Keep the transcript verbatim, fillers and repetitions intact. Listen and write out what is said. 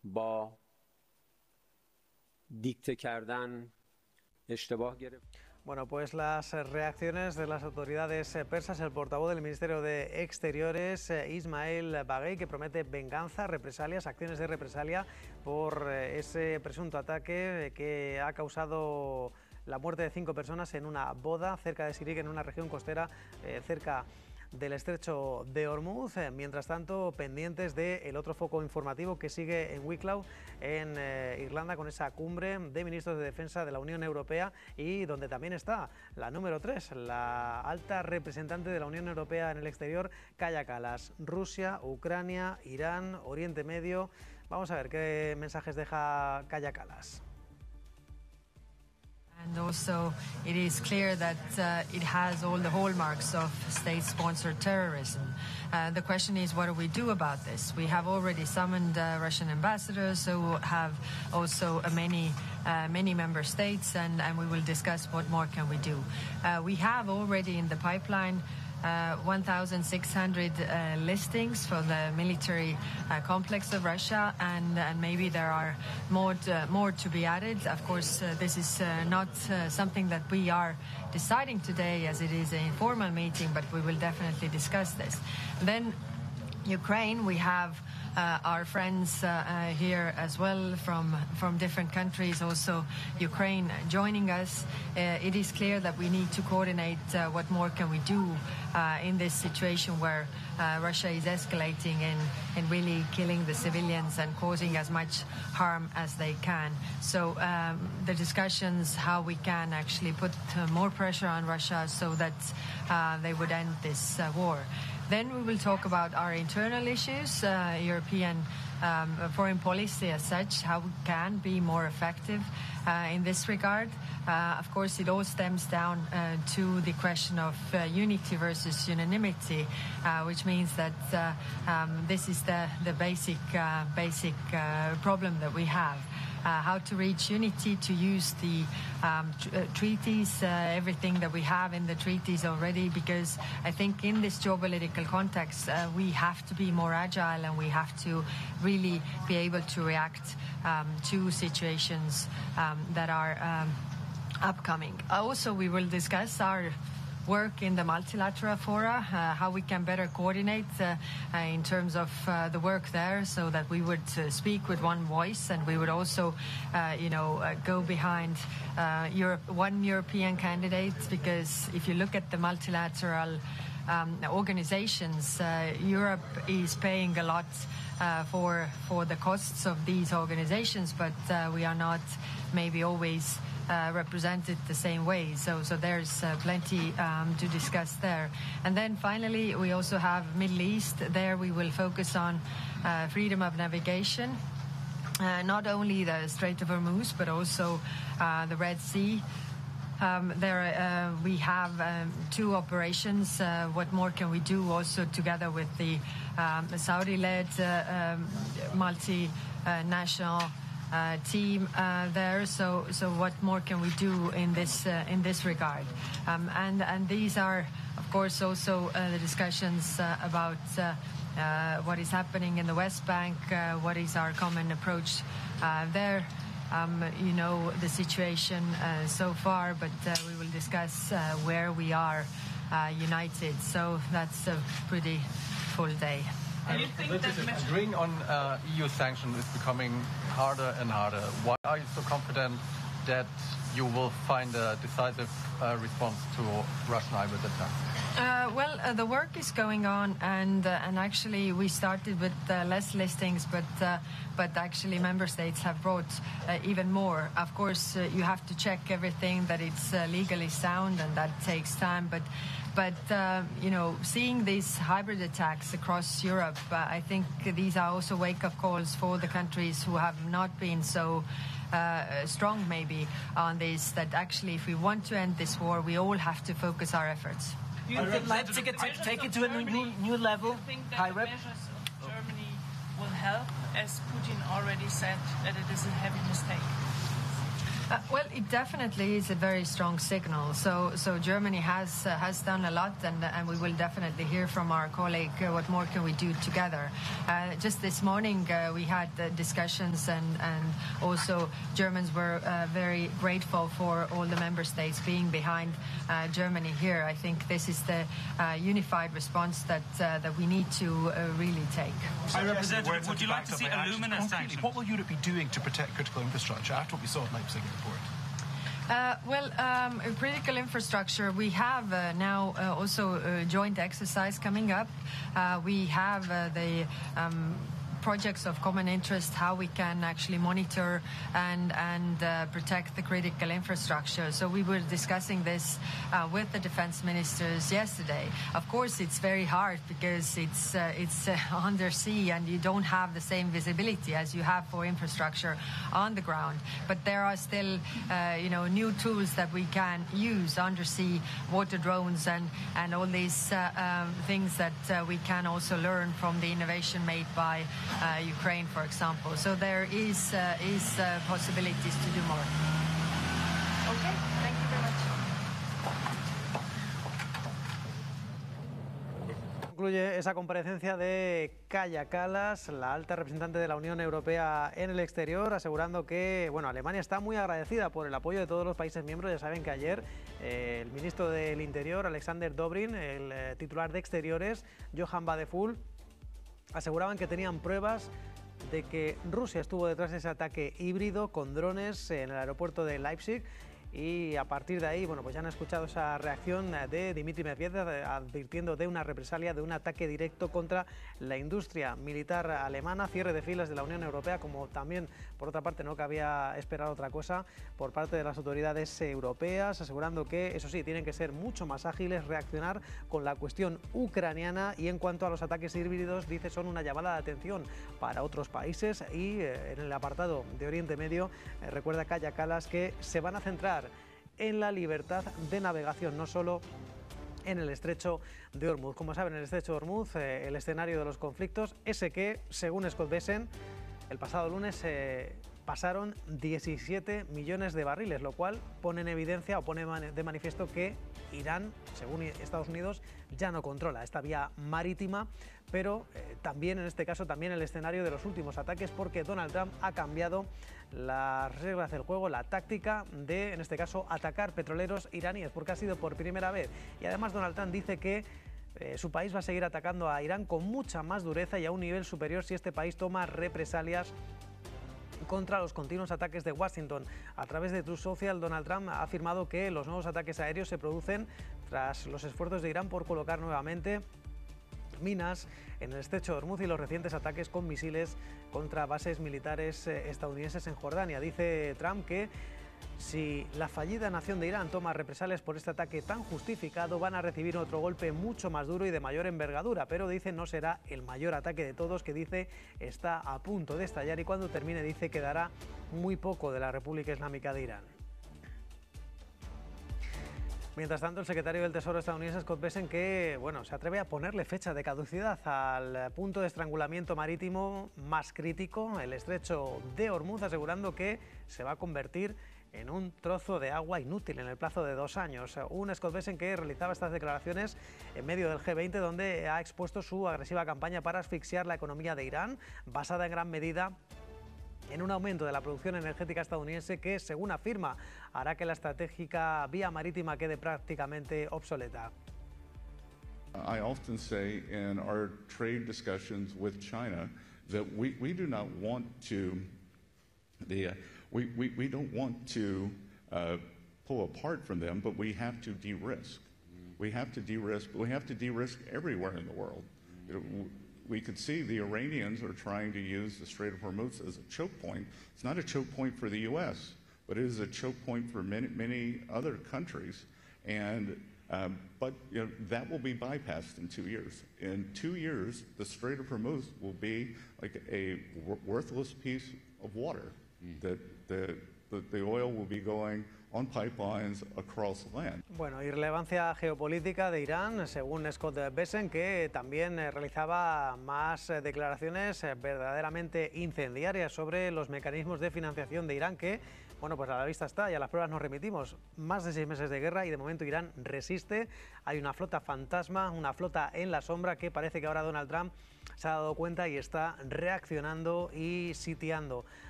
با دیکته کردن اشتباه گرفت. Bueno, pues las reacciones de las autoridades persas, el portavoz del Ministerio de Exteriores, Ismail Baghei, que promete venganza, represalias, acciones de represalia por ese presunto ataque que ha causado la muerte de cinco personas en una boda cerca de Sirik, en una región costera eh, cerca del estrecho de Hormuz. Mientras tanto, pendientes del otro foco informativo que sigue en Wicklow, en eh, Irlanda, con esa cumbre de ministros de defensa de la Unión Europea, y donde también está la número tres, la alta representante de la Unión Europea en el exterior, Kaja Kallas. Rusia, Ucrania, Irán, Oriente Medio. Vamos a ver qué mensajes deja Kaja Kallas. And also it is clear that uh, it has all the hallmarks of state-sponsored terrorism. Uh, the question is, what do we do about this? We have already summoned uh, Russian ambassadors who have also uh, many uh, many member states, and, and we will discuss what more can we do. Uh, we have already in the pipeline Uh, one thousand six hundred uh, listings for the military uh, complex of Russia, and, and maybe there are more to, more to be added. Of course, uh, this is uh, not uh, something that we are deciding today, as it is an informal meeting, but we will definitely discuss this. Then Ukraine, we have uh, our friends uh, uh, here as well from from different countries, also Ukraine joining us. Uh, it is clear that we need to coordinate uh, what more can we do uh, in this situation where uh, Russia is escalating and, and really killing the civilians and causing as much harm as they can. So um, the discussions how we can actually put uh, more pressure on Russia so that uh, they would end this uh, war. Then we will talk about our internal issues, uh, European um, foreign policy as such, how we can be more effective uh, in this regard. Uh, of course, it all stems down uh, to the question of uh, unity versus unanimity, uh, which means that uh, um, this is the, the basic, uh, basic uh, problem that we have. Uh, how to reach unity, to use the um, tr- uh, treaties, uh, everything that we have in the treaties already, because I think in this geopolitical context uh, we have to be more agile and we have to really be able to react um, to situations um, that are um, upcoming. Also, we will discuss our work in the multilateral fora, uh, how we can better coordinate uh, uh, in terms of uh, the work there, so that we would uh, speak with one voice, and we would also, uh, you know, uh, go behind uh, Europe, one European candidate, because if you look at the multilateral um, organizations, uh, Europe is paying a lot uh, for for the costs of these organizations, but uh, we are not maybe always Uh, represented the same way, so so there's uh, plenty um, to discuss there. And then finally, we also have Middle East. There we will focus on uh, freedom of navigation, uh, not only the Strait of Hormuz, but also uh, the Red Sea. Um, there uh, we have um, two operations. Uh, what more can we do also together with the um, Saudi-led uh, um, multinational Uh, team uh, there, so so what more can we do in this uh, in this regard? Um, and and these are, of course, also uh, the discussions uh, about uh, uh, what is happening in the West Bank, uh, what is our common approach uh, there. Um, you know the situation uh, so far, but uh, we will discuss uh, where we are uh, united. So that's a pretty full day. Do you think that agreeing on uh, E U sanctions is becoming harder and harder? Why are you so confident that you will find a decisive uh, response to Russian hybrid attacks? Uh, well, uh, the work is going on, and uh, and actually we started with uh, less listings, but uh, but actually member states have brought uh, even more. Of course, uh, you have to check everything that it's uh, legally sound, and that takes time. But but uh, you know, seeing these hybrid attacks across Europe, uh, I think these are also wake-up calls for the countries who have not been so Uh, strong maybe on this, that actually if we want to end this war, we all have to focus our efforts. You would like to take, to take it to a new, new level? Do you think that the measures of Germany will help, as Putin already said that it is a heavy mistake? Uh, well, it definitely is a very strong signal. So, so Germany has uh, has done a lot, and and we will definitely hear from our colleague uh, what more can we do together. Uh, just this morning uh, we had uh, discussions, and and also Germans were uh, very grateful for all the member states being behind uh, Germany here. I think this is the uh, unified response that uh, that we need to uh, really take. Hi, Representative. Would you like to see alumina sanctions? What will Europe be doing to protect critical infrastructure after what we saw at Leipzig report? Uh, well, um, critical infrastructure, we have uh, now uh, also a joint exercise coming up. Uh, we have uh, the um, projects of common interest, how we can actually monitor and and uh, protect the critical infrastructure. So we were discussing this uh, with the defense ministers yesterday. Of course, it's very hard because it's uh, it's uh, undersea, and you don't have the same visibility as you have for infrastructure on the ground. But there are still uh, you know new tools that we can use, undersea water drones and and all these uh, um, things that uh, we can also learn from the innovation made by Uh, Ukraine, for example. So there is uh, is uh, possibilities to do more. Okay, thank you very much. Concluye esa comparecencia de Kaja Kallas, la alta representante de la Unión Europea en el exterior, asegurando que bueno, Alemania está muy agradecida por el apoyo de todos los países miembros. Ya saben que ayer eh, el ministro del Interior, Alexander Dobrin, el eh, titular de Exteriores, Johann Wadephul, aseguraban que tenían pruebas de que Rusia estuvo detrás de ese ataque híbrido con drones en el aeropuerto de Leipzig. Y a partir de ahí, bueno, pues ya han escuchado esa reacción de Dmitry Medvedev advirtiendo de una represalia, de un ataque directo contra la industria militar alemana, cierre de filas de la Unión Europea, como también, por otra parte, no cabía esperar otra cosa por parte de las autoridades europeas, asegurando que, eso sí, tienen que ser mucho más ágiles, reaccionar con la cuestión ucraniana. Y en cuanto a los ataques híbridos, dice, son una llamada de atención para otros países. Y eh, en el apartado de Oriente Medio, eh, recuerda Kaja Kallas que se van a centrar en la libertad de navegación, no solo en el estrecho de Hormuz. Como saben, el estrecho de Hormuz, eh, el escenario de los conflictos, ese que, según Scott Bessent, el pasado lunes eh, pasaron diecisiete millones de barriles, lo cual pone en evidencia o pone de manifiesto que Irán, según Estados Unidos, ya no controla esta vía marítima, pero eh, también en este caso también el escenario de los últimos ataques, porque Donald Trump ha cambiado las reglas del juego, la táctica de, en este caso, atacar petroleros iraníes, porque ha sido por primera vez. Y además Donald Trump dice que eh, su país va a seguir atacando a Irán con mucha más dureza y a un nivel superior si este país toma represalias contra los continuos ataques de Washington. A través de Truth Social, Donald Trump ha afirmado que los nuevos ataques aéreos se producen tras los esfuerzos de Irán por colocar nuevamente minas en el estrecho de Hormuz y los recientes ataques con misiles contra bases militares estadounidenses en Jordania. Dice Trump que si la fallida nación de Irán toma represalias por este ataque tan justificado, van a recibir otro golpe mucho más duro y de mayor envergadura, pero dice no será el mayor ataque de todos, que dice está a punto de estallar, y cuando termine dice quedará muy poco de la República Islámica de Irán. Mientras tanto, el secretario del Tesoro estadounidense, Scott Bessent, que bueno, se atreve a ponerle fecha de caducidad al punto de estrangulamiento marítimo más crítico, el estrecho de Hormuz, asegurando que se va a convertir en un trozo de agua inútil en el plazo de dos años. Un Scott Bessent que realizaba estas declaraciones en medio del G veinte, donde ha expuesto su agresiva campaña para asfixiar la economía de Irán, basada en gran medida en un aumento de la producción energética estadounidense que, según afirma, hará que la estratégica vía marítima quede prácticamente obsoleta. I often say in our trade discussions with China that we, we do not want to the uh, we, we, we don't want to uh, pull apart from them, but we have to de-risk. We have to de-risk, but we have to de-risk everywhere in the world. You know, we could see the Iranians are trying to use the Strait of Hormuz as a choke point. It's not a choke point for the U S, but it is a choke point for many, many other countries. And um, but you know, that will be bypassed in two years. In two years, the Strait of Hormuz will be like a worthless piece of water. that the, the, the oil will be going on pipelines across land. Bueno, y relevancia geopolítica de Irán, según Scott Bessent, que también eh, realizaba más eh, declaraciones eh, verdaderamente incendiarias sobre los mecanismos de financiación de Irán, que, bueno, pues a la vista está y a las pruebas nos remitimos. Más de seis meses de guerra y de momento Irán resiste. Hay una flota fantasma, una flota en la sombra que parece que ahora Donald Trump se ha dado cuenta y está reaccionando y sitiando.